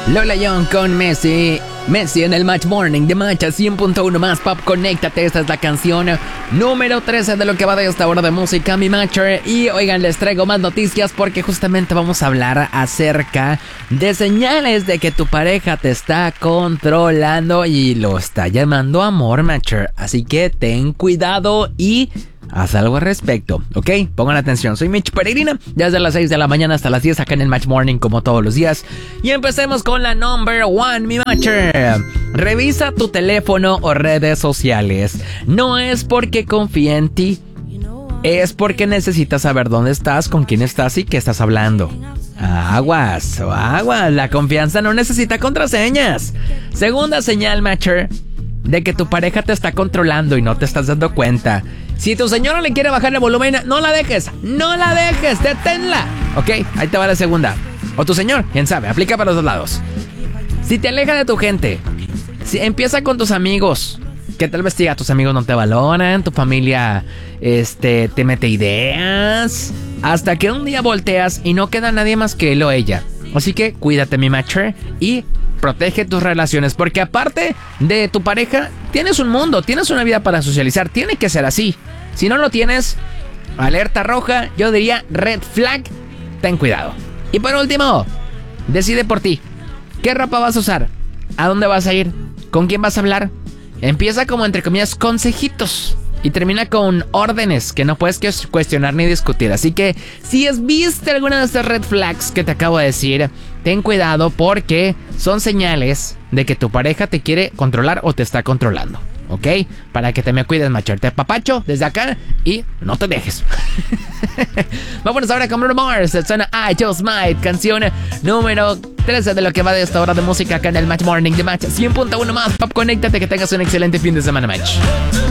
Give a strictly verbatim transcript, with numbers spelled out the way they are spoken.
Lola Young con Messi. Messi en el Match Morning de Match cien punto uno más Pop. Conéctate, esta es la canción número trece de lo que va de esta hora de música, mi Matcher. Y oigan, les traigo más noticias porque justamente vamos a hablar acerca de señales de que tu pareja te está controlando y lo está llamando amor, Matcher. Así que ten cuidado y haz algo al respecto, ¿ok? Pongan atención, soy Mitch Peregrina, ya desde las seis de la mañana hasta las diez acá en el Match Morning como todos los días. Y empecemos con la number one, mi Matcher. Revisa tu teléfono o redes sociales. No es porque confíe en ti, es porque necesitas saber dónde estás, con quién estás y qué estás hablando. Aguas, aguas, la confianza no necesita contraseñas. Segunda señal, Matcher, de que tu pareja te está controlando y no te estás dando cuenta. Si tu señora le quiere bajar el volumen, no la dejes, no la dejes, deténla. Ok, ahí te va la segunda. O tu señor, quién sabe, aplica para los dos lados. Si te aleja de tu gente, si empieza con tus amigos, que tal vez diga, tus amigos no te valoran, tu familia este, te mete ideas, hasta que un día volteas y no queda nadie más que él o ella. Así que cuídate, mi Matcher, y protege tus relaciones, porque aparte de tu pareja, tienes un mundo, tienes una vida para socializar, tiene que ser así. Si no lo tienes, alerta roja, yo diría red flag, ten cuidado. Y por último, decide por ti. ¿Qué ropa vas a usar? ¿A dónde vas a ir? ¿Con quién vas a hablar? Empieza como entre comillas consejitos y termina con órdenes que no puedes cuestionar ni discutir. Así que si has visto alguna de estas red flags que te acabo de decir, ten cuidado porque son señales de que tu pareja te quiere controlar o te está controlando. ¿Ok? Para que te me cuides, Matcher. Te papacho desde acá y no te dejes. Vámonos ahora con Bruno Mars. Suena I Just Might, canción número trece de lo que va de esta hora de música acá en el Match Morning de Match cien punto uno más Pop. Conéctate, que tengas un excelente fin de semana, Match.